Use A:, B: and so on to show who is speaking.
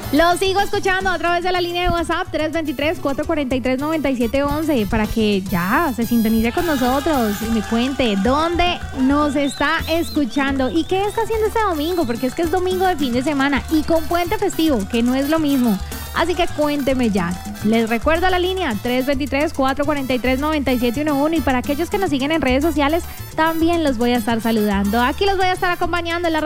A: Lo sigo escuchando a través de la línea de WhatsApp 323-443-9711 para que ya se sintonice con nosotros y me cuente dónde nos está escuchando y qué está haciendo este domingo, porque es que es domingo de fin de semana y con puente festivo, que no es lo mismo. Así que cuénteme ya. Les recuerdo la línea 323-443-9711 y para aquellos que nos siguen en redes sociales también los voy a estar saludando. Aquí los voy a estar acompañando en la